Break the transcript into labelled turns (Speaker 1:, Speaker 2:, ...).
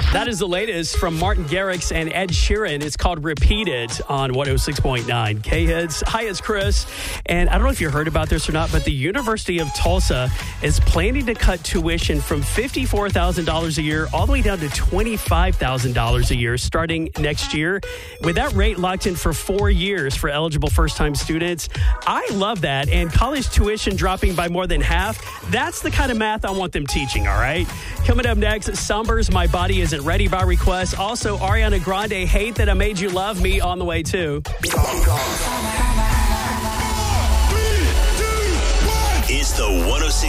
Speaker 1: That is the latest from Martin Garrix and Ed Sheeran. It's called Repeated on 106.9 K-Hits. Hi, it's Chris. And I don't know if you heard about this or not, but the University of Tulsa is planning to cut tuition from $54,000 a year all the way down to $25,000 a year starting next year. With that rate locked in for 4 years for eligible first-time students. I love that. And college tuition dropping by more than half. That's the kind of math I want them teaching, all right? Coming up next, Sumbers, My Body Isn't Ready by request. Also, Ariana Grande, Hate That I Made You Love Me on the way, too.
Speaker 2: It's the 106.